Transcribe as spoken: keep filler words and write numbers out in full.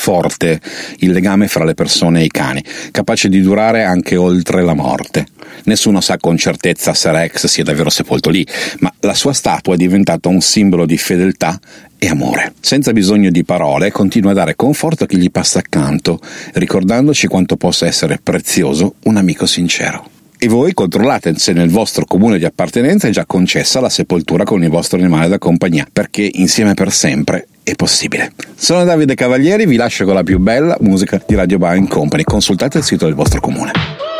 forte il legame fra le persone e i cani, capace di durare anche oltre la morte. Nessuno sa con certezza se Rex sia davvero sepolto lì, ma la sua statua è diventata un simbolo di fedeltà e amore. Senza bisogno di parole, continua a dare conforto a chi gli passa accanto, ricordandoci quanto possa essere prezioso un amico sincero. E voi controllate se nel vostro comune di appartenenza è già concessa la sepoltura con il vostro animale da compagnia, perché insieme per sempre è possibile. Sono Davide Cavalieri, vi lascio con la più bella musica di Radio Buying Company. Consultate il sito del vostro comune.